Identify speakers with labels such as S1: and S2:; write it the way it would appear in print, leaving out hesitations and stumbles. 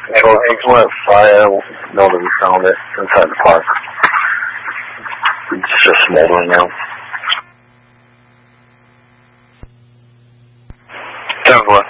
S1: Well, Hazelnut fire, know that we found it inside the park. It's just smoldering now.
S2: 10-4.